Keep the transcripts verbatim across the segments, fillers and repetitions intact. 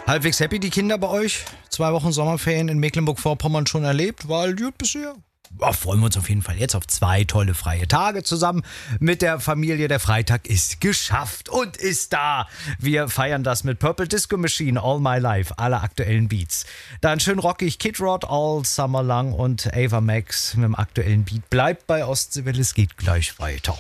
Halbwegs happy die Kinder bei euch? Zwei Wochen Sommerferien in Mecklenburg-Vorpommern schon erlebt? War all gut bisher? Oh, freuen wir uns auf jeden Fall jetzt auf zwei tolle freie Tage zusammen mit der Familie. Der Freitag ist geschafft und ist da. Wir feiern das mit Purple Disco Machine, All My Life, alle aktuellen Beats. Dann schön rockig Kid Rod, All Summer Long und Ava Max mit dem aktuellen Beat. Bleibt bei Ostseewelle, es geht gleich weiter.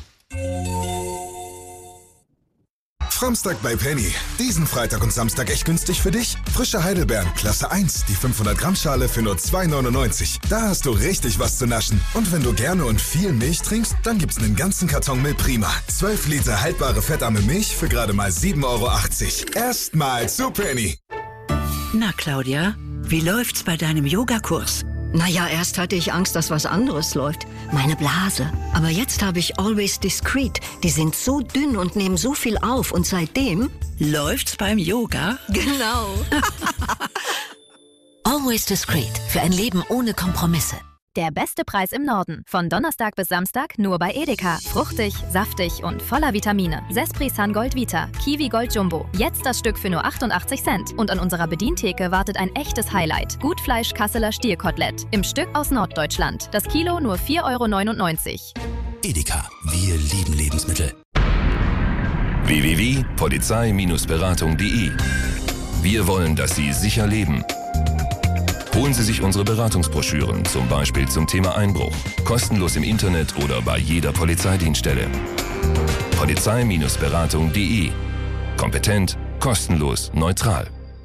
Framstag bei Penny. Diesen Freitag und Samstag echt günstig für dich? Frische Heidelbeeren, Klasse eins, die fünfhundert Gramm Schale für nur zwei neunundneunzig. Da hast du richtig was zu naschen. Und wenn du gerne und viel Milch trinkst, dann gibt's einen ganzen Karton Milch Prima. zwölf Liter haltbare fettarme Milch für gerade mal sieben Euro achtzig. Erstmal zu Penny. Na Claudia, wie läuft's bei deinem Yogakurs? Naja, erst hatte ich Angst, dass was anderes läuft. Meine Blase. Aber jetzt habe ich Always Discreet. Die sind so dünn und nehmen so viel auf. Und seitdem... Läuft's beim Yoga? Genau. Always Discreet. Für ein Leben ohne Kompromisse. Der beste Preis im Norden. Von Donnerstag bis Samstag nur bei Edeka. Fruchtig, saftig und voller Vitamine. Sespri Sun Gold Vita. Kiwi Gold Jumbo. Jetzt das Stück für nur achtundachtzig Cent. Und an unserer Bedientheke wartet ein echtes Highlight. Gutfleisch Kasseler Stierkotelett. Im Stück aus Norddeutschland. Das Kilo nur vier Euro neunundneunzig. Edeka. Wir lieben Lebensmittel. w w w punkt polizei Beratung punkt de. Wir wollen, dass Sie sicher leben. Holen Sie sich unsere Beratungsbroschüren, zum Beispiel zum Thema Einbruch, kostenlos im Internet oder bei jeder Polizeidienststelle. Polizei Beratung punkt de. Kompetent, kostenlos, neutral.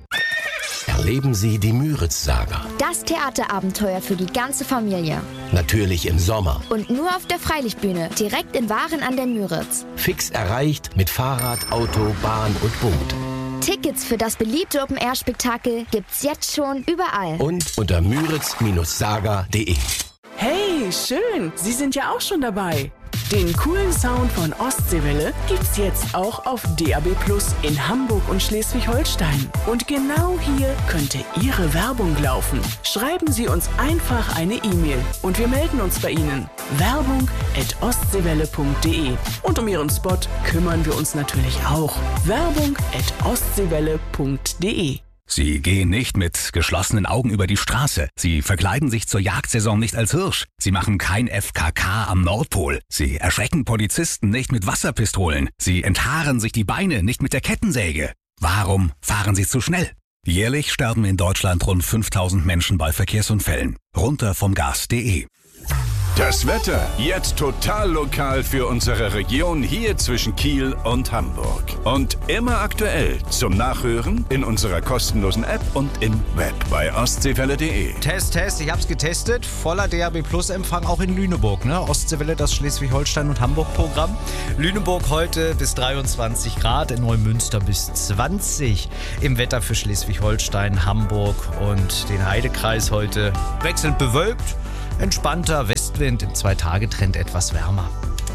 Erleben Sie die Müritz-Saga. Das Theaterabenteuer für die ganze Familie. Natürlich im Sommer. Und nur auf der Freilichtbühne, direkt in Waren an der Müritz. Fix erreicht mit Fahrrad, Auto, Bahn und Boot. Tickets für das beliebte Open-Air-Spektakel gibt's jetzt schon überall. Und unter müritz Saga punkt de. Hey, schön! Sie sind ja auch schon dabei. Den coolen Sound von Ostseewelle gibt's jetzt auch auf D A B Plus in Hamburg und Schleswig-Holstein. Und genau hier könnte Ihre Werbung laufen. Schreiben Sie uns einfach eine E-Mail und wir melden uns bei Ihnen. Werbung at ostseewelle punkt de. Und um Ihren Spot kümmern wir uns natürlich auch. Werbung at ostseewelle punkt de. Sie gehen nicht mit geschlossenen Augen über die Straße. Sie verkleiden sich zur Jagdsaison nicht als Hirsch. Sie machen kein F K K am Nordpol. Sie erschrecken Polizisten nicht mit Wasserpistolen. Sie enthaaren sich die Beine nicht mit der Kettensäge. Warum fahren Sie zu schnell? Jährlich sterben in Deutschland rund fünftausend Menschen bei Verkehrsunfällen. Runter vom Gas punkt de. Das Wetter jetzt total lokal für unsere Region hier zwischen Kiel und Hamburg. Und immer aktuell zum Nachhören in unserer kostenlosen App und im Web bei ostseewelle punkt de. Test, Test, ich hab's getestet. Voller D A B Plus Empfang auch in Lüneburg, ne? Ostseewelle, das Schleswig-Holstein und Hamburg-Programm. Lüneburg heute bis dreiundzwanzig Grad, in Neumünster bis zwanzig. Im Wetter für Schleswig-Holstein, Hamburg und den Heidekreis heute wechselnd bewölkt. Entspannter Westwind, im Zwei-Tage-Trend etwas wärmer.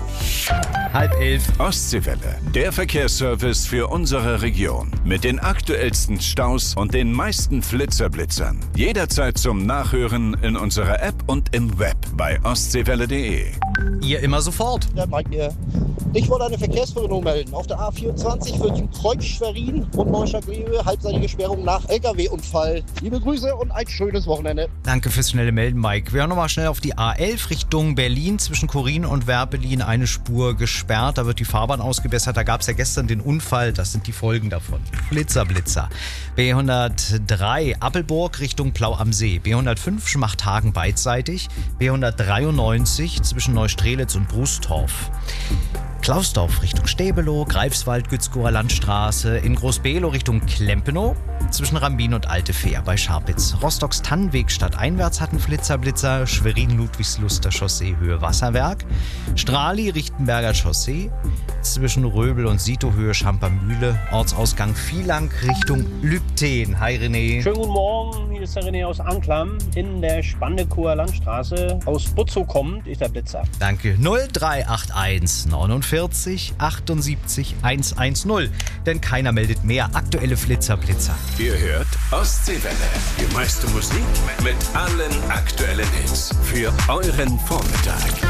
Halb elf. Ostseewelle, der Verkehrsservice für unsere Region. Mit den aktuellsten Staus und den meisten Flitzerblitzern. Jederzeit zum Nachhören in unserer App und im Web bei ostseewelle punkt de. Ihr immer sofort. Ja, Mike hier. Ich wollte eine Verkehrsverbindung melden. Auf der A vierundzwanzig zwischen Kreuz-Schwerin und Neustadt-Glewe halbseitige Sperrung nach L K W-Unfall. Liebe Grüße und ein schönes Wochenende. Danke fürs schnelle Melden, Mike. Wir hören nochmal schnell auf die A elf Richtung Berlin. Zwischen Korin und Werpelin eine Spur gesperrt. Da wird die Fahrbahn ausgebessert. Da gab es ja gestern den Unfall. Das sind die Folgen davon. Blitzer, Blitzer. B hundertdrei Appelburg Richtung Plau am See. B hundertfünf Schmachthagen beidseitig. B hundertdreiundneunzig zwischen Neustrelitz und Brustorf. Klausdorf Richtung Stäbelow, Greifswald, Gützkower Landstraße, in Groß-Below Richtung Klempenow, zwischen Rambin und Alte Fähr bei Scharpitz. Rostocks Tannweg stadteinwärts hatten Flitzer, Blitzer, Schwerin-Ludwigsluster Chaussee Höhe Wasserwerk, Strali Richtenberger Chaussee, zwischen Röbel und Sito Höhe Schampermühle, Ortsausgang Vielang Richtung Lübten. Hi René. Schönen guten Morgen, hier ist der René aus Anklam in der Spandekower Landstraße. Aus Butzow kommt ist der Blitzer. Danke. null drei acht eins neunundvierzig achtundsiebzig hundertzehn. Denn keiner meldet mehr aktuelle Flitzer, Blitzer. Ihr hört Ostseewelle. Die meiste Musik mit allen aktuellen Hits für euren Vormittag.